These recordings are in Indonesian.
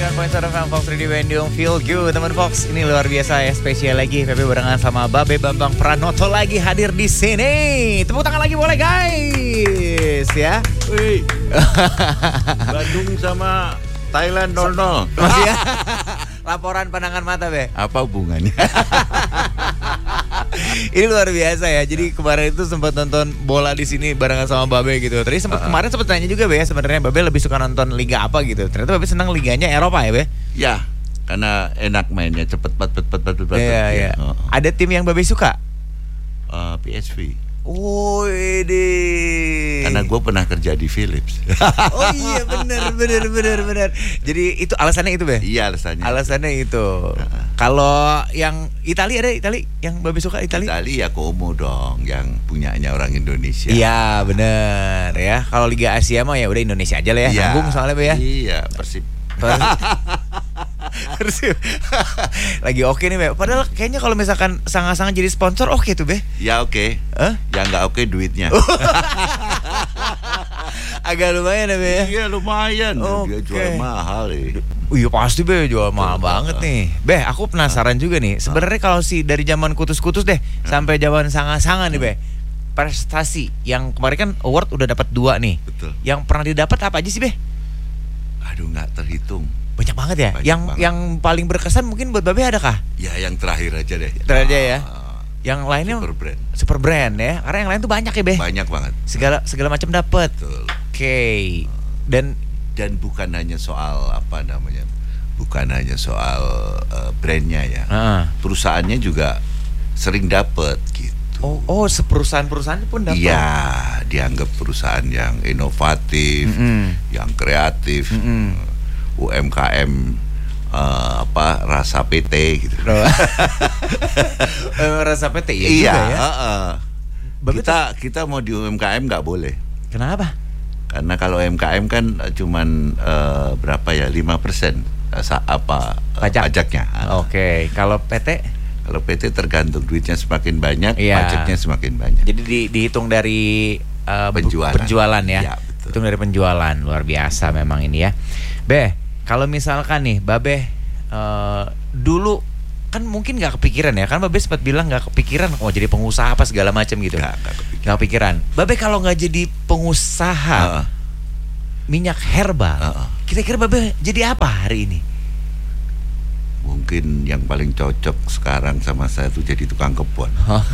99.1 FM Fox Radio Bandung Feel Good. Teman Fox, ini luar biasa ya, spesial lagi. Pepe barengan sama Babe Bambang Pranoto lagi hadir di sini. Tepuk tangan lagi boleh guys ya. Wih. Bandung sama Thailand 0-0. Masih ya? Laporan pandangan mata, Be. Apa hubungannya? Ini luar biasa ya. Jadi kemarin itu sempat nonton bola di sini barengan sama Babe gitu. Tadi kemarin sempat tanya juga, Be, ya, sebenarnya Babe lebih suka nonton liga apa gitu. Ternyata Babe senang liganya Eropa ya, Be? Ya, karena enak mainnya, cepet. Iya. Ada tim yang Babe suka? PSV. Oh, ini. Karena gue pernah kerja di Philips. Oh iya, benar. Jadi itu alasannya itu, Be? Iya, alasannya. Alasannya itu. Kalau yang Italia ada yang Babe suka Italia? Italia ya Como dong, yang punyanya orang Indonesia. Iya, benar ya. Kalau Liga Asia mah ya udah Indonesia aja lah ya. Iya. Nanggung soalnya, Be, ya. Iya, Persib. Lagi oke nih, Be. Padahal kayaknya kalau misalkan sangat-sangat jadi sponsor oke tuh, Be. Ya oke. Yang nggak oke duitnya. Agak lumayan ya, Be. Iya lumayan. Dia Oke. jual mahal ya. Iya pasti, Be, jual mahal banget nih. Be, aku penasaran juga nih. Sebenarnya kalau dari zaman kutus-kutus deh sampai zaman sanga-sanga nih, Be. Prestasi yang kemarin kan award udah dapat 2 nih. Betul. Yang pernah didapat apa aja sih, Be? Aduh nggak terhitung. Banyak banget ya. Banyak Yang paling berkesan mungkin buat Babe ada kah? Ya yang terakhir aja deh. Terakhir aja ya. Yang lainnya super brand ya. Karena yang lain tuh banyak ya, Be. Banyak banget. Segala macam dapat. Betul. Oke. Dan bukan hanya soal apa namanya, bukan hanya soal brandnya ya. Perusahaannya juga sering dapat gitu. Oh, perusahaan pun dapat. Iya, dianggap perusahaan yang inovatif, yang kreatif, UMKM rasa PT gitu. Rasa PT ya. Iya. Ya? Kita mau di UMKM nggak boleh. Kenapa? Karena kalau UMKM kan cuman berapa ya 5% pajaknya. Oke. Kalau PT? Kalau PT tergantung duitnya semakin banyak, pajaknya semakin banyak. Jadi dihitung dari penjualan ya. Ya, betul. Hitung dari penjualan. Luar biasa memang ini ya. Be, kalau misalkan nih Babe dulu kan mungkin nggak kepikiran ya, kan Babe sempat bilang nggak kepikiran mau jadi pengusaha apa segala macam gitu. Nggak kepikiran. Babe kalau nggak jadi pengusaha minyak herbal, kira-kira Babe jadi apa hari ini? Mungkin yang paling cocok sekarang sama saya tuh jadi tukang kebun.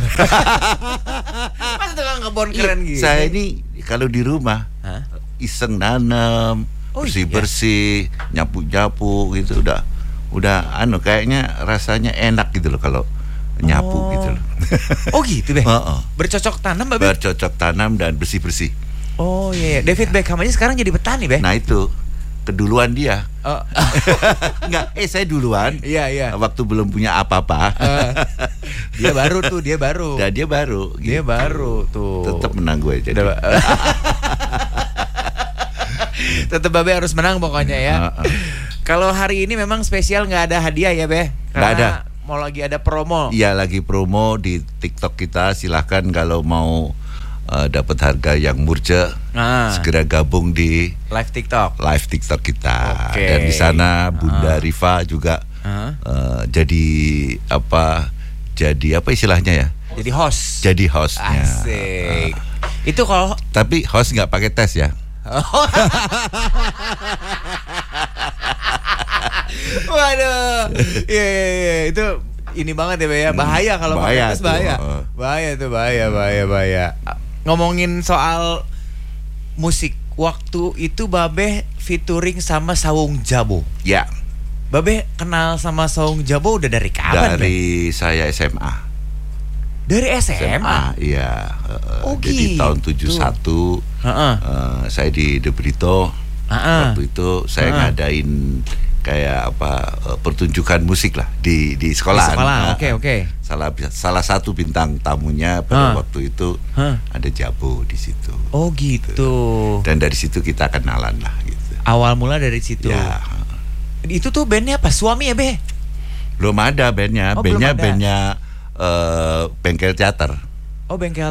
Masa tukang kebun keren gitu? Saya ini kalau di rumah iseng nanam, bersih-bersih, nyapu-nyapu gitu udah kayaknya rasanya enak gitu loh kalau nyapu gitu loh. Oh gitu, Be. Bercocok tanam, Babe. Bercocok tanam dan bersih-bersih. Oh iya. David Beckham aja sekarang jadi petani, Be. Nah itu keduluan dia. Enggak, saya duluan. Iya. Waktu belum punya apa-apa. Dia baru. Dan dia baru. Gitu. Dia baru tuh. Tetap menang gue jadi. Tetap Babe harus menang pokoknya ya. Kalau hari ini memang spesial nggak ada hadiah ya, Be? Nggak ada. Mau lagi ada promo. Iya, lagi promo di TikTok kita. Silahkan kalau mau dapat harga yang murce, segera gabung di live TikTok kita. Okay. Dan di sana Bunda Riva juga jadi apa istilahnya ya? Jadi hostnya. Asik. Itu kalau tapi host nggak pakai tes ya? Waduh. Iya. Itu ini banget ya, Be, ya. Bahaya kalau pakai tes, bahaya. Bahaya. Ngomongin soal musik, waktu itu Babe featuring sama Sawung Jabo. Ya. Babe kenal sama Sawung Jabo udah dari kapan? Dari saya SMA. Dari SMA? Iya. Jadi gitu. tahun 71 saya di The Brito. Waktu itu saya ngadain kayak pertunjukan musik lah di sekolah. Oke. Salah satu bintang tamunya pada waktu itu ada Jabo di situ. Oh gitu. Dan dari situ kita kenalan lah gitu. Awal mula dari situ. Ya. Itu tuh bandnya apa? Suami ya, Be? Belum ada bandnya. Bandnya Bengkel Teater. Oh, Bengkel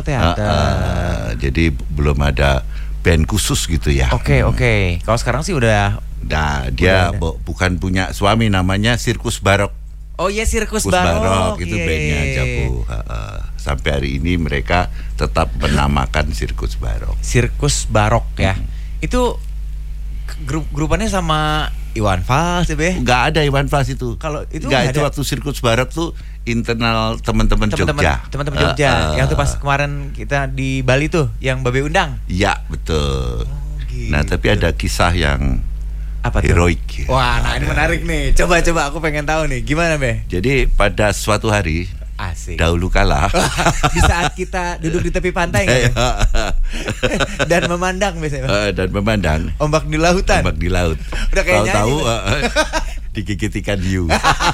Teater. Jadi belum ada band khusus gitu ya. Oke. Kalau sekarang sih udah Nah, dia bukan punya suami, namanya Sirkus Barok. Oh iya, Sirkus Barok itu bandnya Jabu. Sampai hari ini mereka tetap menamakan Sirkus Barok. Sirkus Barok ya. Itu grupannya sama Iwan Fals ya, Be? Nggak ada Iwan Fals itu. Kalau itu nggak, itu waktu Sirkus Barok tuh internal teman-teman Jogja. Teman-teman Jogja. Yang tuh pas kemarin kita di Bali tuh, yang Babe undang. Iya, betul. Gitu. Nah, tapi ada kisah yang apa tuh? Heroik. Wah, nah ini menarik nih. Coba aku pengen tahu nih. Gimana, Be? Jadi pada suatu hari, asik, dahulu kala, di saat kita duduk di tepi pantai kan? Dan memandang biasanya. Dan memandang ombak di lautan. Ombak di laut. Udah kayak tahu digigit ikan hiu.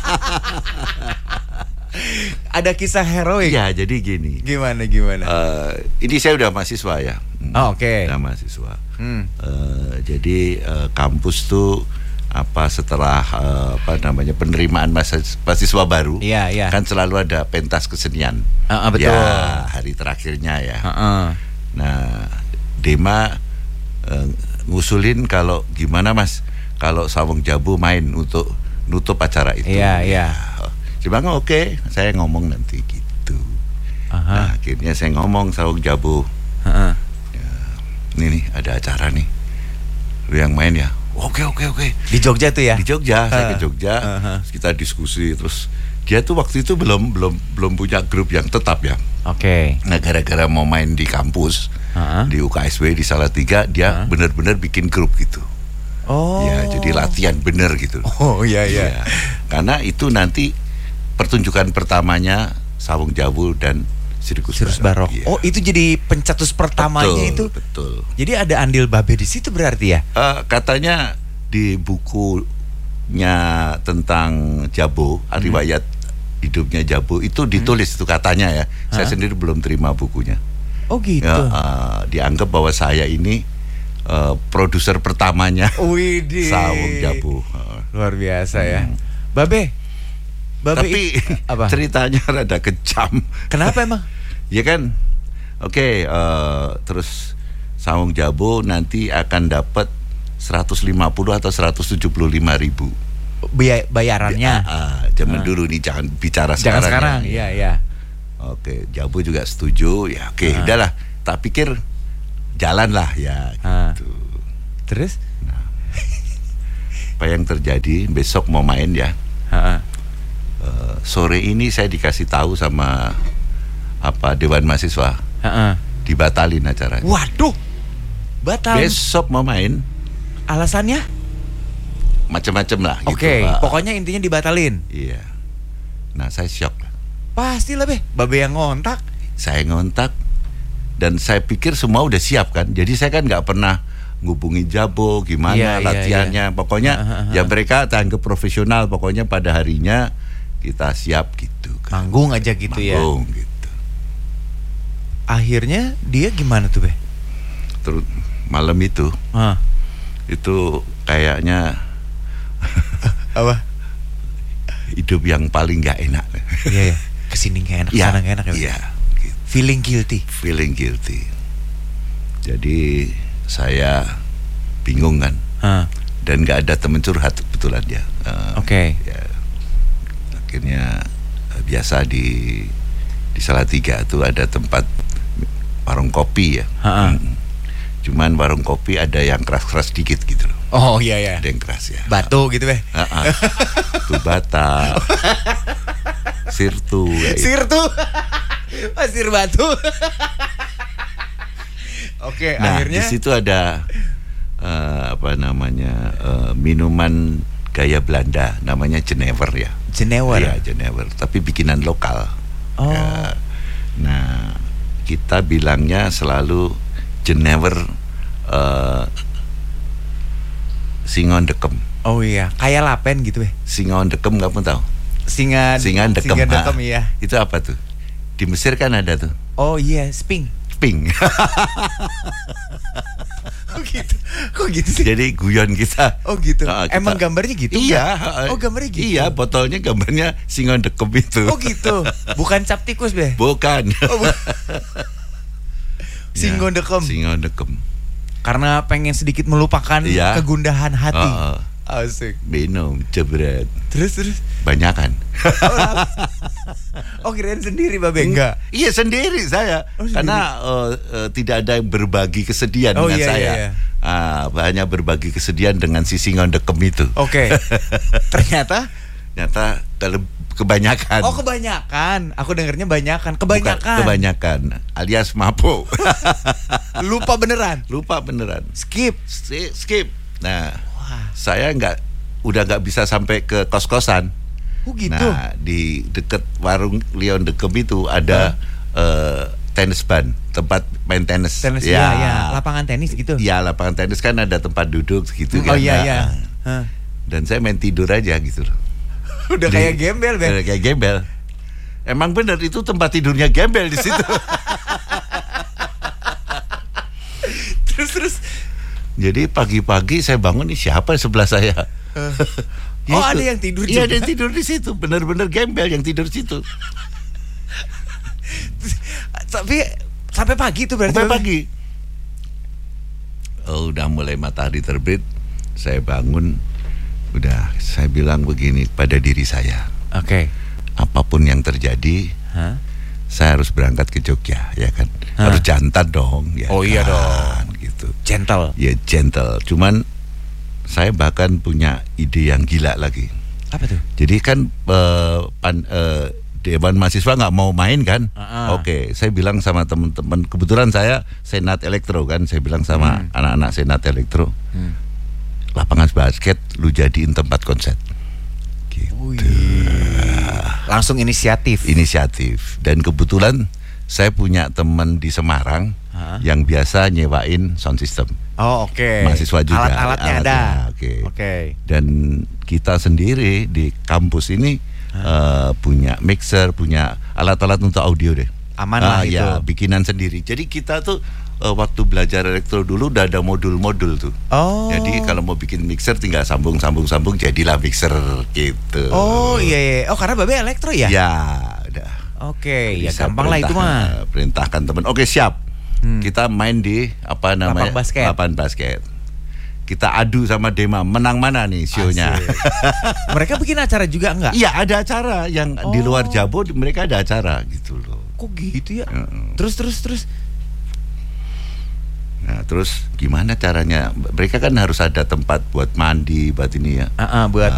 Ada kisah heroik. Ya, jadi gini. Gimana? Ini saya udah mahasiswa ya. Oh, oke. Udah mahasiswa. Jadi kampus tuh setelah penerimaan mahasiswa baru, kan selalu ada pentas kesenian. Betul. Ya, hari terakhirnya ya. Nah, Dema ngusulin kalau gimana Mas, kalau Sawung Jabu main untuk nutup acara itu. Iya. Cuma oke, saya ngomong nanti gitu. Nah, akhirnya saya ngomong Sawung Jabu. Ini nih ada acara nih, lu yang main ya. Oke. Di Jogja tuh ya? Di Jogja, saya ke Jogja. Terus kita diskusi, terus dia tuh waktu itu belum punya grup yang tetap ya. Oke. Nah, gara-gara mau main di kampus, di UKSW di Salatiga, dia benar-benar bikin grup gitu. Oh. Ya, jadi latihan bener gitu. Oh iya. Karena itu nanti pertunjukan pertamanya Sawung Jabu dan Sirkus Barok. Iya. Oh, itu jadi pencetus pertamanya. Betul. Jadi ada andil Babe di situ berarti ya? Katanya di bukunya tentang Jabu, riwayat hidupnya Jabu itu ditulis itu katanya ya. Saya sendiri belum terima bukunya. Oh gitu. Dianggap bahwa saya ini produser pertamanya Sawung Jabu. Luar biasa ya. Babe tapi apa? Ceritanya rada kejam. Kenapa emang? Ya kan, oke, terus Sawung Jabu nanti akan dapat 150 atau 175 ribu bayarannya. Zaman dulu nih, jangan bicara jangan sekarang. Iya. Oke, Jabu juga setuju. Ya oke, udahlah. Tak pikir jalan lah ya gitu. Terus? Nah, apa yang terjadi? Besok mau main ya. Sore ini saya dikasih tahu sama Dewan Mahasiswa, dibatalin acaranya. Waduh, batal. Besok mau main. Alasannya? Macam-macam lah. Oke, pokoknya intinya dibatalin. Iya. Nah, saya shock. Pastilah, Babe yang ngontak. Saya ngontak dan saya pikir semua udah siap kan. Jadi saya kan nggak pernah ngubungin Jabu gimana latihannya. Pokoknya ya mereka anggap profesional. Pokoknya pada harinya kita siap gitu kan. Manggung aja gitu. Manggung gitu. Akhirnya dia gimana tuh, Be? Terus malam itu kayaknya apa? Hidup yang paling nggak enak. Iya. Kesini nggak enak, kesana nggak enak ya. Iya. Gitu. Feeling guilty. Jadi saya bingung kan. Dan nggak ada temen curhat kebetulan ya. Oke. Ya, akhirnya biasa di Salatiga tuh ada tempat warung kopi ya. Cuman warung kopi ada yang keras-keras dikit gitu loh. Oh iya. Ada yang keras ya. Batu gitu, Be. Tuh bata. Sirtu. Sirtu. Pasir batu. Oke, akhirnya di situ ada minuman gaya Belanda namanya Jenever ya. Jenever. Iya, Jenever, tapi bikinan lokal. Oh. Ya. Nah, kita bilangnya selalu Jenever Singon Dekem. Oh iya, kayak lapen gitu, Singon Dekem, kamu tahu? Singan Dekem. Iya. Itu apa tuh? Di Mesir kan ada tuh. Oh iya, Sping. Kok gitu sih? Jadi guyon kita. Oh gitu. Emang gambarnya gitu? Iya. Oh gambarnya gitu. Iya, botolnya gambarnya Singon Dekem itu. Oh gitu. Bukan cap tikus, Be? Bukan. Singon Dekem. Singon Dekem. Karena pengen sedikit melupakan kegundahan hati. Asik. Minum, jebret. Terus. Banyakan. Oh, kirain sendiri Babe, enggak? Iya sendiri saya. Karena tidak ada yang berbagi kesedihan dengan saya. Iya. Hanya berbagi kesedihan dengan si singon dekem itu. Oke. Ternyata kebanyakan. Oh, kebanyakan. Aku dengernya banyakan. Kebanyakan. Bukan, kebanyakan alias mabuk. Lupa beneran. Skip. Nah, saya udah nggak bisa sampai ke kos-kosan. Oh gitu. Nah, di dekat warung Leon Dekem itu ada tenis ban, tempat main tenis. Ya, lapangan tenis gitu. Ya, lapangan tenis kan ada tempat duduk gitu kan. Oh iya. Dan saya main tidur aja gitu loh. Udah kayak gembel, Ben. Udah kayak gembel. Emang bener itu tempat tidurnya gembel di situ. Terus. Jadi pagi-pagi saya bangun, nih siapa sebelah saya? Oh, ada yang tidur juga. Iya, ada yang tidur di situ. Bener-bener gembel yang tidur di situ. Tapi sampai pagi itu berarti. Sampai pagi. Oh, udah mulai matahari terbit, saya bangun. Udah saya bilang begini pada diri saya. Oke. Apapun yang terjadi, saya harus berangkat ke Jogja, ya kan? Harus jantan dong, ya. Oh iya dong, gitu. Gentle. Ya gentle. Cuman saya bahkan punya ide yang gila lagi. Apa tuh? Jadi kan Dewan Mahasiswa nggak mau main kan? Oke, saya bilang sama teman-teman. Kebetulan saya Senat Elektro kan. Saya bilang sama anak-anak Senat Elektro. Lapangan basket lu jadiin tempat konser. Gitu. Langsung inisiatif. Dan kebetulan saya punya teman di Semarang yang biasa nyewain sound system. Oh, oke. Mahasiswa juga. Alat-alatnya ada. Oke. Dan kita sendiri di kampus ini punya mixer, punya alat-alat untuk audio deh. Aman lah itu. Ya, bikinan sendiri. Jadi kita tuh waktu belajar elektro dulu udah ada modul-modul tuh. Oh. Jadi kalau mau bikin mixer tinggal sambung jadilah mixer gitu. Oh iya. Oh, karena Babe elektro ya? Ya, udah. Oke, ya gampang lah itu mah. Perintahkan teman. Oke, siap. Kita main di lapangan basket. Kita adu sama Dema, menang mana nih sionya. Mereka bikin acara juga enggak? Iya, ada acara yang di luar Jabo, mereka ada acara gitu loh. Kok gitu ya? Terus. Nah, terus gimana caranya? Mereka kan harus ada tempat buat mandi, buat ini ya. Buat